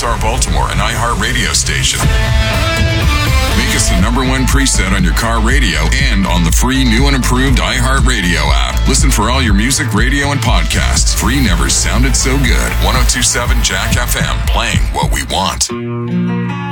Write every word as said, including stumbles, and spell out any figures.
S R Baltimore, an iHeart radio station. Make us the number one preset on your car radio and on the free new and improved iHeart Radio app. Listen for all your music, radio, and podcasts. Free never sounded so good. one oh two point seven Jack F M, playing what we want.